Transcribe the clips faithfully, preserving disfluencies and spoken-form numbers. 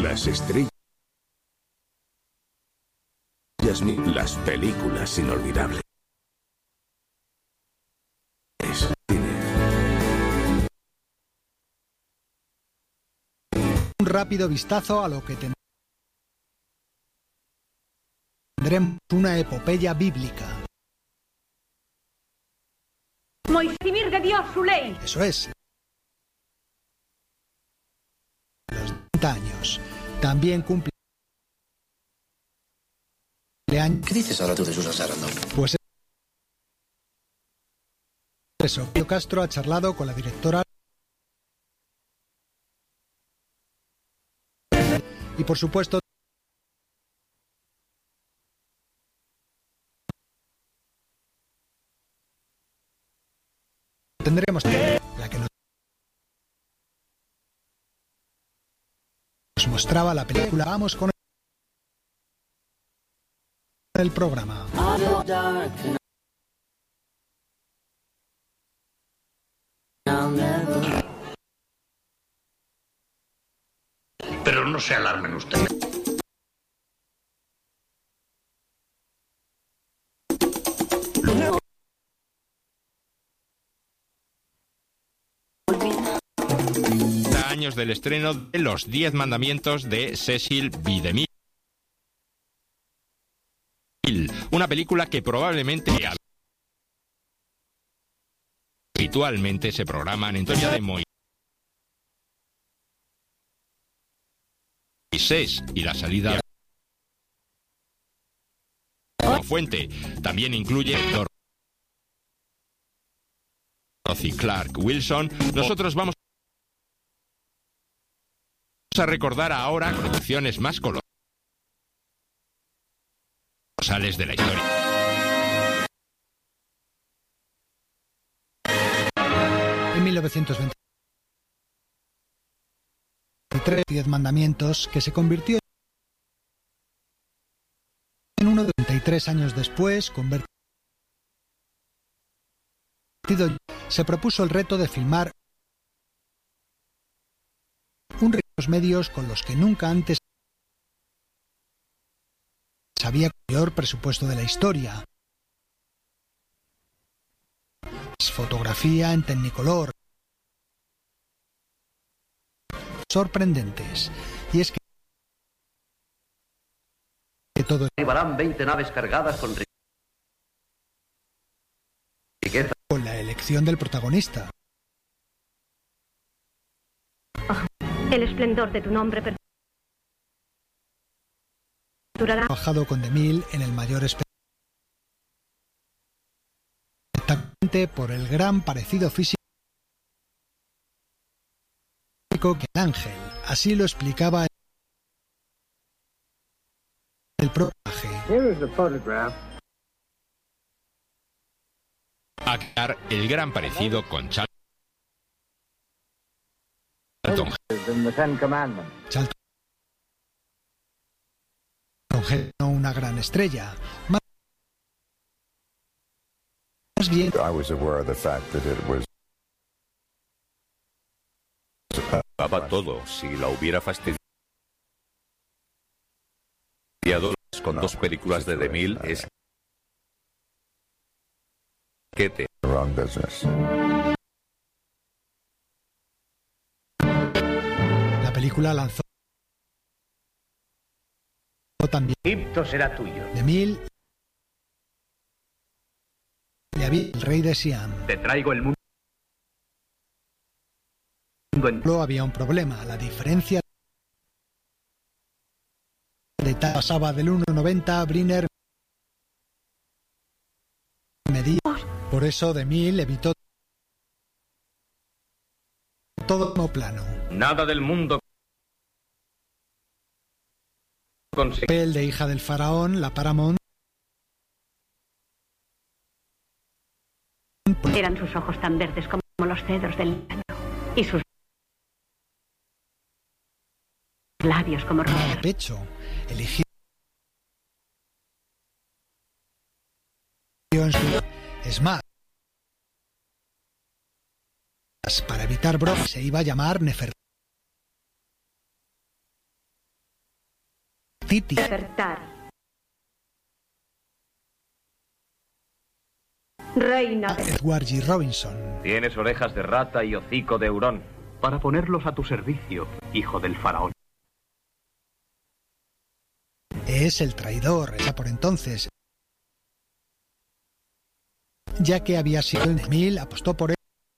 Las estrellas, las películas inolvidables. Un rápido vistazo a lo que tendremos una epopeya bíblica. Moisés de Dios, su ley. Eso es. Los treinta años. También cumple años. ¿Qué dices ahora tú de Susan Sarandon? Pues eso, Pío Castro ha charlado con la directora y por supuesto tendremos la que nos mostraba la película. Vamos con el programa. Pero no se alarmen ustedes. Años del estreno de Los Diez Mandamientos de Cecil B. DeMille. Una película que probablemente habitualmente se programan en historia de Moisés y la salida como fuente. También incluye Dorothy Clark Wilson. Nosotros vamos a recordar ahora producciones más colosales de la historia. En mil novecientos veintitrés, Diez Mandamientos, que se convirtió en uno de treinta y tres años después, convertido, se propuso el reto de filmar un los medios con los que nunca antes había el mayor presupuesto de la historia. Fotografía en Technicolor. Sorprendentes. Y es que, que todo arribarán veinte naves cargadas con riqueza. Con la elección del protagonista. El esplendor de tu nombre perdurará. Trabajado con DeMille en el mayor espectáculo por el gran parecido físico que el ángel. Así lo explicaba el personaje. Aclarar el gran parecido con Charlton Charlton no una gran estrella, más bien I was aware of the fact that it was Acaba todo. Si la hubiera fastidiado con dos películas de DeMille es que te wrong business. La película lanzó también Egipto será tuyo. DeMille le había el rey de Siam. Te traigo el mundo. Solo había un problema, la diferencia de talla pasaba del uno noventa a Briner medía. Por eso DeMille evitó todo como plano. Nada del mundo. Papel de hija del faraón, la Paramount. Eran sus ojos tan verdes como los cedros del Líbano y sus labios como rosas. Pecho, eligió es más, para evitar bromas se iba a llamar Nefer. Nefertiti, Despertar. Reina de... Edward G. Robinson. Tienes orejas de rata y hocico de hurón. Para ponerlos a tu servicio, hijo del faraón. Es el traidor, esa por entonces, ya que había sido en Emil, apostó por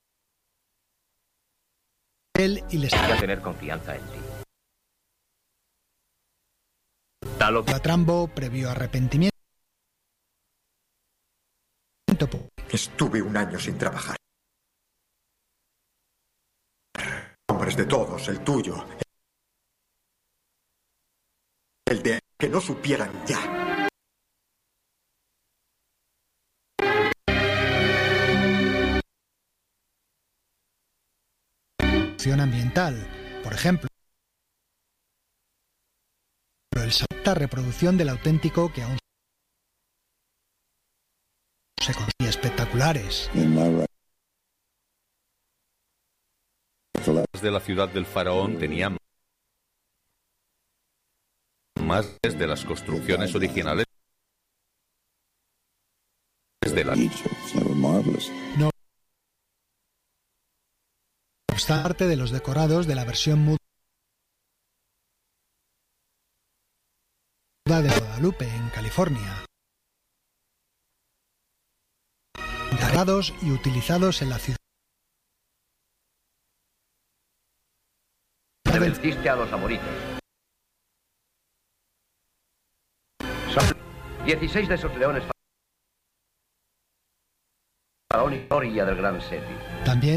él y les Voy a tener confianza en ti. Dalo a Trambo previo arrepentimiento. Estuve un año sin trabajar. Hombres de todos, el tuyo. El de que no supieran ya. Acción ambiental, por ejemplo, el salta reproducción del auténtico que aún se consigue espectaculares. De la ciudad del faraón tenían más de las construcciones originales de la... No obstante de los decorados de la versión muda de Guadalupe, en California, decorados y utilizados en la ciudad. Te venciste a los amoritos. Son dieciséis de esos leones faraón y orilla del gran Seti. También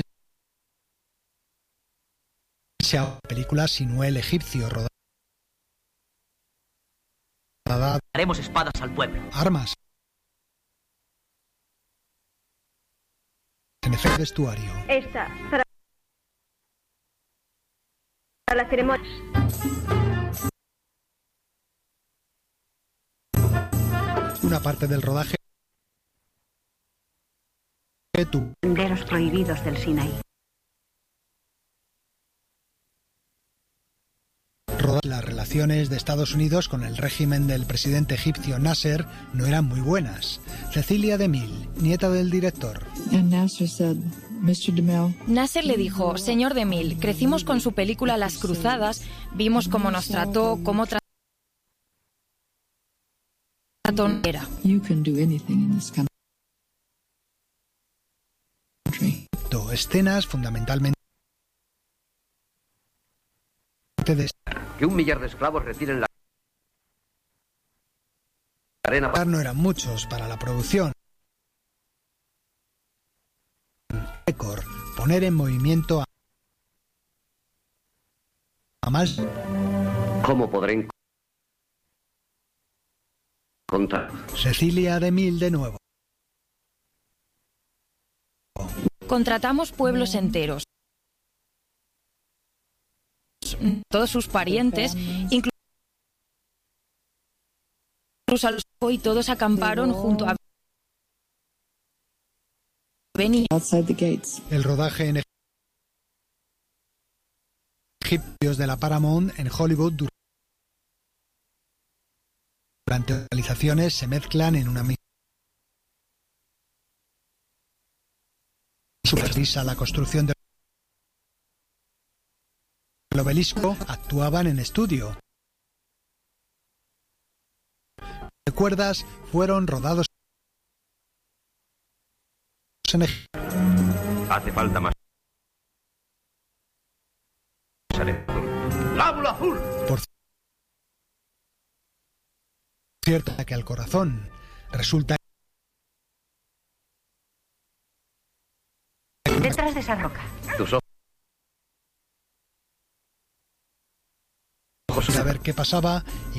se ha película Sinué egipcio rodada. Haremos espadas al pueblo. Armas. En efecto, vestuario. Esta para... para la ceremonia. Una parte del rodaje tuvo Senderos prohibidos del Sinaí. Las relaciones de Estados Unidos con el régimen del presidente egipcio Nasser no eran muy buenas. Cecilia DeMille, nieta del director. Nasser le dijo: señor DeMille, crecimos con su película Las Cruzadas, vimos cómo nos trató, cómo trató era. Escenas fundamentalmente de que un millar de esclavos retiren la arena. No eran muchos para la producción. Récord, poner en movimiento a, a más. ¿Cómo podré encontrar? Cecilia DeMille de nuevo. Contratamos pueblos enteros. Todos sus parientes, incluso a los y todos acamparon junto a Beni. El rodaje en egipcios de la Paramount en Hollywood durante realizaciones se mezclan en una misma. Supervisa la construcción del el obelisco, actuaban en estudio. Recuerdas, fueron rodados en Egipto. Hace falta más. ¡Lábula azul! Por cierto, que al corazón resulta detrás de esa roca. Tus ojos. A ver qué pasaba y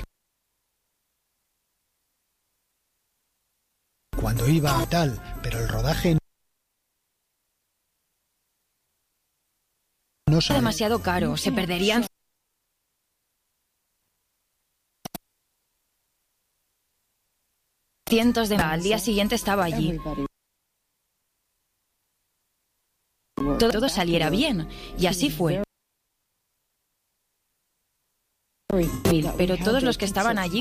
cuando iba y tal, pero el rodaje no es demasiado caro, se perderían cientos de... Al día siguiente estaba allí. Todo, todo saliera bien, y así fue. pero todos los que estaban allí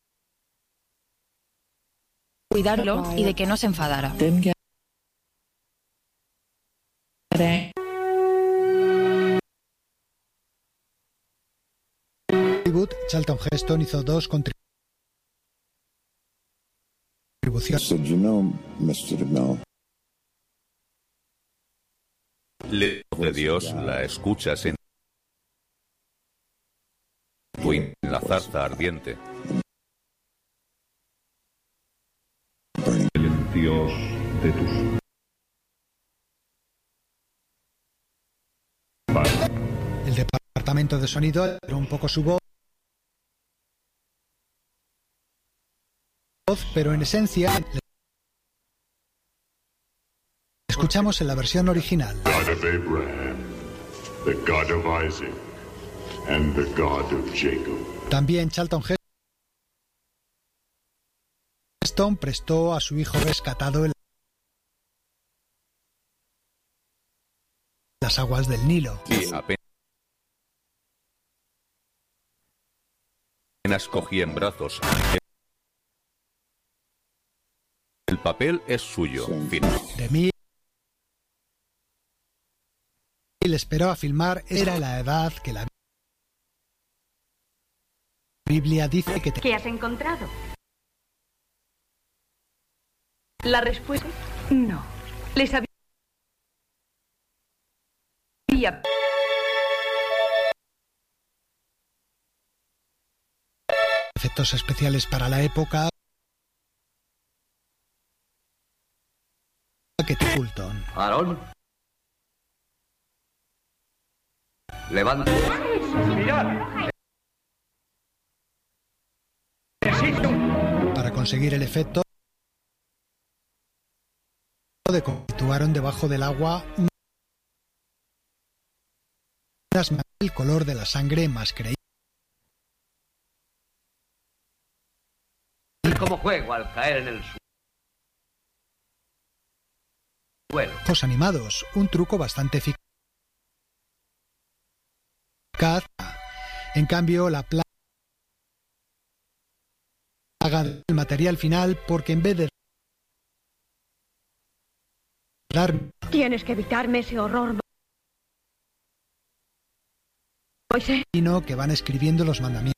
cuidarlo y de que no se enfadara. Hollywood, Charlton Heston hizo dos contribuciones. Le de Dios la escuchas en en la zarza ardiente. El Dios de tus El departamento de sonido alteró un poco su voz, pero en esencia escuchamos en la versión original. God of Abraham, the God of Isaac, and the God of Jacob. También Charlton Heston prestó a su hijo rescatado en las aguas del Nilo. Y apenas cogí en brazos. El papel es suyo. Fin. De mí le esperó a filmar. Era la edad que la Biblia dice que te... ¿Qué has encontrado? La respuesta es no. Les había... efectos especiales para la época que te Fulton. Aarón. Levanta. Mirad. Para conseguir el efecto de situaron debajo del agua unas el color de la sangre más creíble. Como juego al caer en el suelo. Ojos animados, un truco bastante eficaz. En cambio, la plaga del material final, porque en vez de dar... Tienes que evitarme ese horror. Sino que van escribiendo los mandamientos.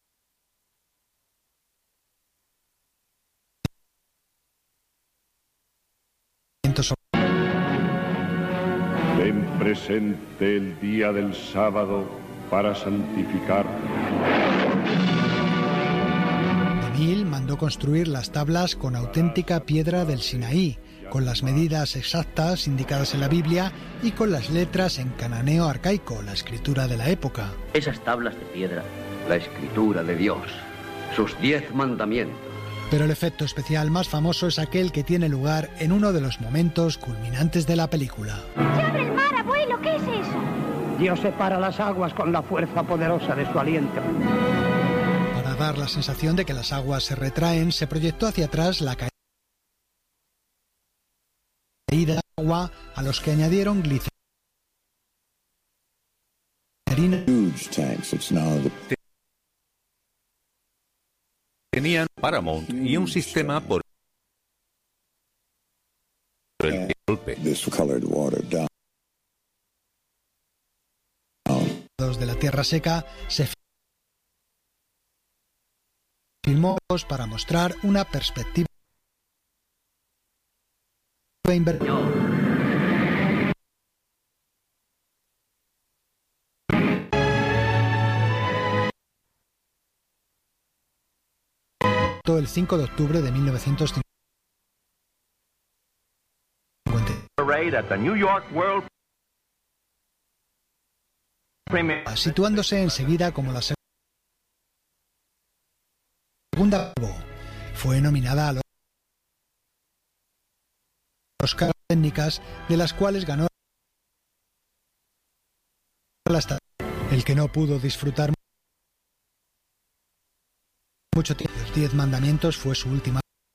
Ten presente el día del sábado para santificarlo. Emil mandó construir las tablas con auténtica piedra del Sinaí, con las medidas exactas indicadas en la Biblia y con las letras en cananeo arcaico, la escritura de la época. Esas tablas de piedra, la escritura de Dios, sus diez mandamientos. Pero el efecto especial más famoso es aquel que tiene lugar en uno de los momentos culminantes de la película. ¡Se abre el mar, abuelo! ¿Qué es eso? Dios separa las aguas con la fuerza poderosa de su aliento. Para dar la sensación de que las aguas se retraen, se proyectó hacia atrás la caída de agua, a los que añadieron glicerina. Tenían Paramount y un sistema por el golpe. De la tierra seca se filmó para mostrar una perspectiva invertida. El cinco de octubre de mil novecientos cincuenta. Situándose enseguida como la segunda, fue nominada a los Oscar técnicas, de las cuales ganó la estatua. El que no pudo disfrutar mucho tiempo Los Diez Mandamientos fue su última.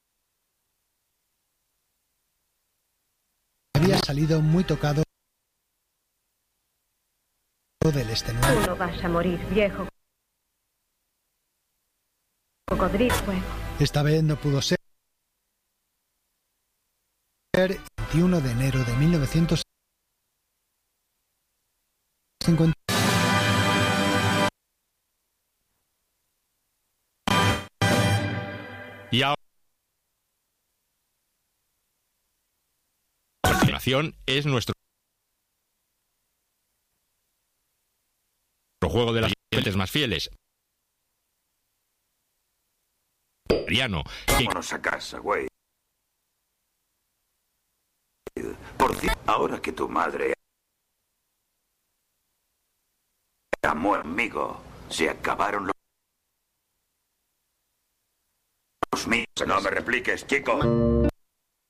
Había salido muy tocado del este nuevo. Tú no vas a morir, viejo. Cocodrilo fuego. Esta vez no pudo ser. El veintiuno de enero de mil novecientos cincuenta. Y ahora a continuación es nuestro juego de las fuentes más fieles. Ariano, que... Vámonos a casa, güey. Por cierto, ahora que tu madre amó amigo, se acabaron los míos. No me repliques, chico.